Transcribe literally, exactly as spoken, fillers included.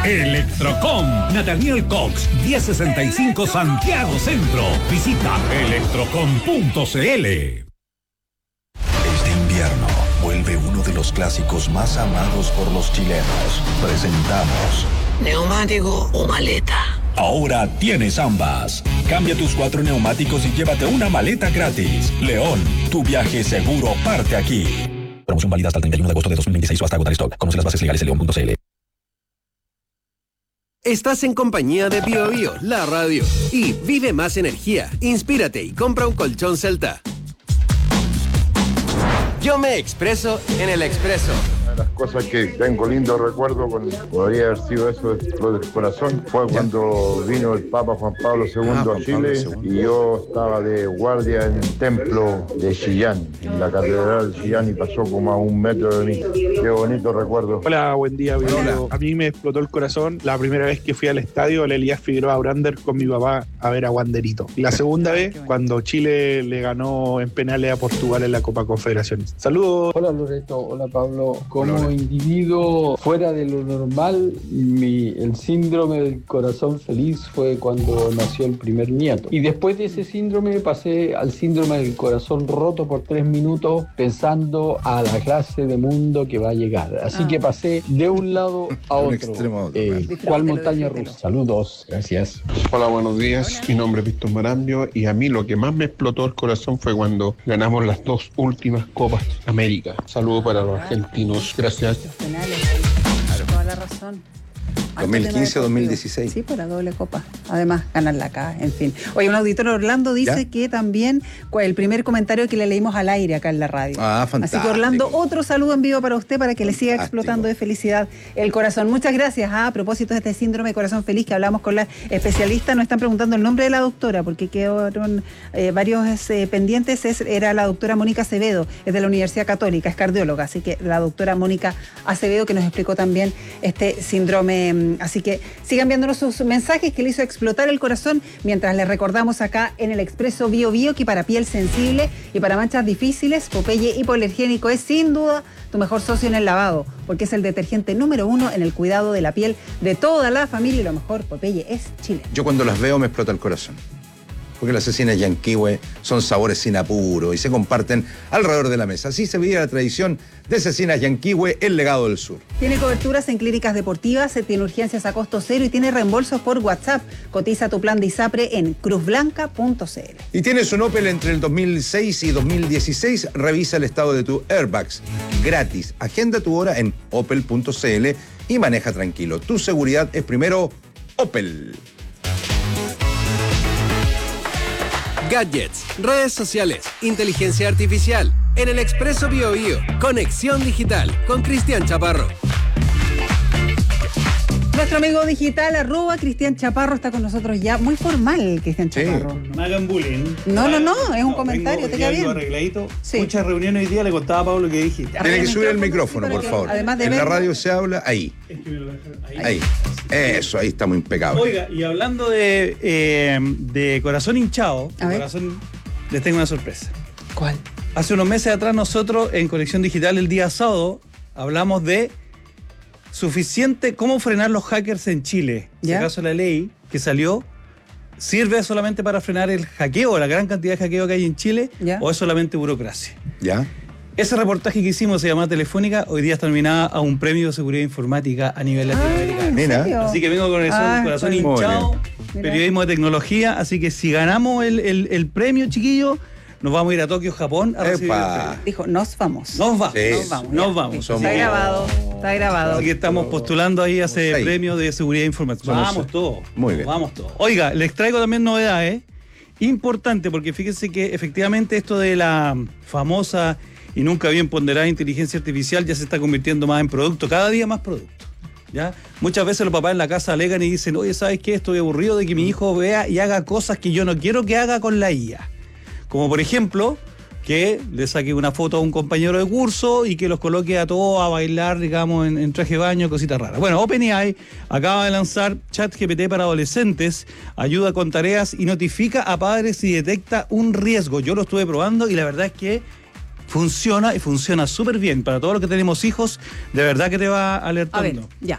Electrocom, Nathaniel Cox, diez sesenta y cinco Santiago Centro. Visita electrocom punto c l. Este invierno vuelve uno de los clásicos más amados por los chilenos. Presentamos ¿neumático o maleta? Ahora tienes ambas. Cambia tus cuatro neumáticos y llévate una maleta gratis. León, tu viaje seguro parte aquí. Promoción válida hasta el treinta y uno de agosto de dos mil veintiséis o hasta agotar stock. Conoce las bases legales en león punto c l. Estás en compañía de Bio Bio, la radio. Y vive más energía, inspírate y compra un colchón Celta. Yo me expreso en el Expreso. Una de las cosas que tengo lindo recuerdo, con, podría haber sido eso, lo del corazón, fue cuando vino el Papa Juan Pablo segundo ah, a Chile y yo estaba de guardia en el templo de Chillán, en la catedral de Chillán, y pasó como a un metro de mí. Qué bonito recuerdo. Hola, buen día. Hola. A mí me explotó el corazón la primera vez que fui al estadio, al Elías Figueroa Brander, con mi papá a ver a Wanderito. Y la segunda vez, cuando Chile le ganó en penales a Portugal en la Copa Confederaciones. Saludos. Hola Loreto, hola Pablo. Como individuo fuera de lo normal, mi, el síndrome del corazón feliz fue cuando nació el primer nieto. Y después de ese síndrome pasé al síndrome del corazón roto por tres minutos pensando a la clase de mundo que va a llegar. Así ah. que pasé de un lado a otro. Extremo, eh, ¿Cuál montaña rusa? Saludos, gracias. Hola, buenos días. Mi nombre es Víctor Marambio y a mí lo que más me explotó el corazón fue cuando ganamos las dos últimas Copas América. Saludos para los argentinos. Gracias. Toda la razón. dos mil quince o dos mil dieciséis. Sí, por la doble copa. Además, ganarla acá, en fin. Oye, un auditor Orlando dice ¿Ya? que también el primer comentario que le leímos al aire acá en la radio. Ah, fantástico. Así que Orlando, otro saludo en vivo para usted para que le siga explotando de felicidad el corazón. Muchas gracias. Ah, a propósito de este síndrome de corazón feliz que hablamos con la especialista, nos están preguntando el nombre de la doctora porque quedaron eh, varios eh, pendientes. Es, era la doctora Mónica Acevedo, es de la Universidad Católica, es cardióloga. Así que la doctora Mónica Acevedo que nos explicó también este síndrome. Así que sigan viéndonos sus mensajes que le hizo explotar el corazón mientras les recordamos acá en el Expreso Bio Bio que para piel sensible y para manchas difíciles, Popeye Hipoalergénico es sin duda tu mejor socio en el lavado, porque es el detergente número uno en el cuidado de la piel de toda la familia y lo mejor, Popeye es Chile. Yo cuando las veo me explota el corazón. Porque las cecinas yanquihue son sabores sin apuro y se comparten alrededor de la mesa. Así se vive la tradición de cecinas yanquihue, el legado del sur. Tiene coberturas en clínicas deportivas, tiene urgencias a costo cero y tiene reembolsos por WhatsApp. Cotiza tu plan de ISAPRE en cruz blanca punto c l. Y tienes un Opel entre el dos mil seis y dos mil dieciséis, revisa el estado de tu airbags. Gratis. Agenda tu hora en opel punto c l y maneja tranquilo. Tu seguridad es primero, Opel. Gadgets, redes sociales, inteligencia artificial. En el Expreso Bio Bio, conexión digital con Cristian Chaparro. Nuestro amigo digital, arroba Cristian Chaparro, está con nosotros ya. Muy formal, Cristian Chaparro. Sí. No me hagan bullying. No, no, no, es un no, comentario, te queda bien. Arregladito. Sí. Muchas reuniones hoy día, le contaba a Pablo que dije. Tiene que subir el micrófono, por favor. Además de en ver... la radio se habla ahí. Es que me lo ahí. ahí. Eso, ahí estamos impecables. Oiga, y hablando de, eh, de corazón hinchado, de corazón, les tengo una sorpresa. ¿Cuál? Hace unos meses atrás nosotros en Conexión Digital el día sábado hablamos de suficiente cómo frenar los hackers en Chile. En este caso la ley que salió sirve solamente para frenar el hackeo, la gran cantidad de hackeo que hay en Chile, ¿Ya? o es solamente burocracia. Ya. Ese reportaje que hicimos se llama Telefónica, hoy día está nominada a un premio de seguridad informática a nivel latinoamericano. Mira. Así que vengo con el ah, corazón hinchado, periodismo de tecnología, así que si ganamos el, el, el premio, chiquillo, nos vamos a ir a Tokio, Japón, a recibir el premio. Dijo, nos vamos. Nos vamos. Sí. Nos vamos. Nos vamos. Somos... Está grabado, está grabado. Así que estamos postulando ahí a ese seis. premio de seguridad informática. Somos vamos todos. Muy bien. Vamos todos. Oiga, les traigo también novedades. Importante, porque fíjense que efectivamente esto de la famosa y nunca bien ponderada inteligencia artificial ya se está convirtiendo más en producto, cada día más producto. ¿Ya? Muchas veces los papás en la casa alegan y dicen, oye, ¿sabes qué? Estoy aburrido de que mi hijo vea y haga cosas que yo no quiero que haga con la I A. Como por ejemplo, que le saque una foto a un compañero de curso y que los coloque a todos a bailar, digamos, en, en traje de baño, cositas raras. Bueno, OpenAI acaba de lanzar ChatGPT para adolescentes, ayuda con tareas y notifica a padres si detecta un riesgo. Yo lo estuve probando y la verdad es que funciona y funciona súper bien. Para todos los que tenemos hijos, de verdad que te va alertando. A ver, ya.